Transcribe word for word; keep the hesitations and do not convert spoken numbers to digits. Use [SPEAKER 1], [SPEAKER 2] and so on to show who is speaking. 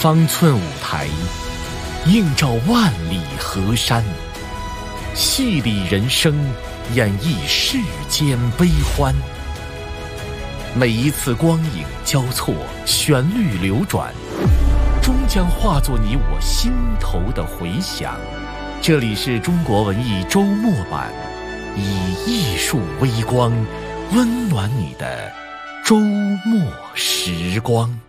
[SPEAKER 1] 方寸舞台，映照万里河山，戏理人生，演绎世间悲欢。每一次光影交错，旋律流转，终将化作你我心头的回响。这里是中国文艺周末版，以艺术微光温暖你的周末时光。